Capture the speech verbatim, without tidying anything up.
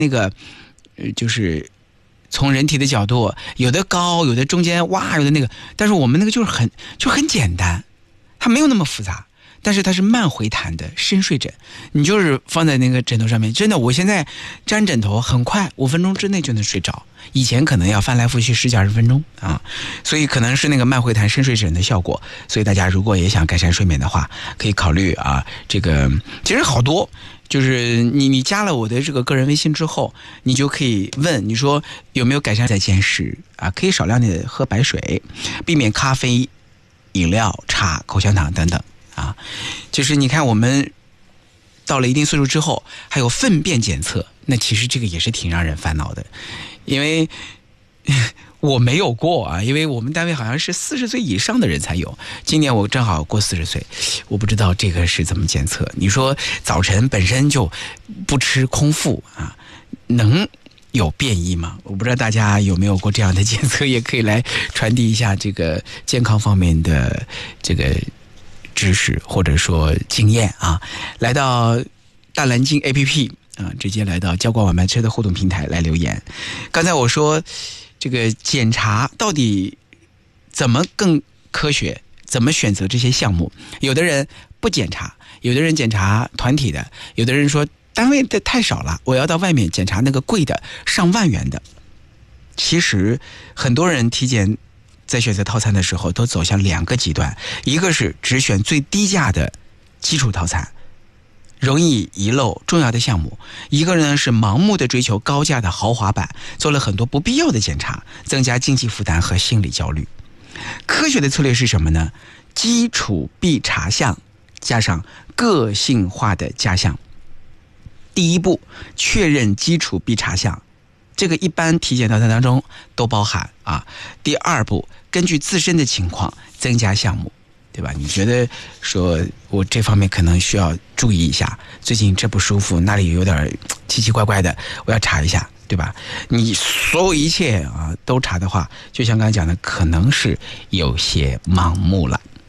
那个呃就是从人体的角度，有的高，有的中间，哇，有的那个，但是我们那个就是很就很简单，它没有那么复杂。但是它是慢回弹的深睡枕，你就是放在那个枕头上面，真的，我现在粘枕头很快，五分钟之内就能睡着。以前可能要翻来覆去十几二十分钟啊，所以可能是那个慢回弹深睡枕的效果。所以大家如果也想改善睡眠的话，可以考虑啊，这个其实好多。就是你你加了我的这个个人微信之后，你就可以问你说有没有改善在间时啊，可以少量的喝白水，避免咖啡、饮料、茶、口香糖等等。啊，就是你看我们到了一定岁数之后，还有粪便检测，那其实这个也是挺让人烦恼的，因为我没有过啊，因为我们单位好像是四十岁以上的人才有，今年我正好过四十岁，我不知道这个是怎么检测。你说早晨本身就不吃空腹啊，能有变异吗？我不知道大家有没有过这样的检测，也可以来传递一下这个健康方面的这个知识或者说经验啊。来到大蓝鲸 A P P 啊，直接来到交广晚班车的互动平台来留言。刚才我说这个检查到底怎么更科学，怎么选择这些项目，有的人不检查，有的人检查团体的，有的人说单位的太少了，我要到外面检查那个贵的上万元的。其实很多人体检在选择套餐的时候都走向两个极端，一个是只选最低价的基础套餐，容易遗漏重要的项目；一个呢是盲目的追求高价的豪华版，做了很多不必要的检查，增加经济负担和心理焦虑。科学的策略是什么呢？基础必查项加上个性化的加项。第一步，确认基础必查项，这个一般体检套餐当中都包含啊。第二步，根据自身的情况增加项目，对吧？你觉得说我这方面可能需要注意一下，最近这不舒服，那里有点奇奇怪怪的，我要查一下，对吧？你所有一切啊都查的话，就像刚才讲的，可能是有些盲目了。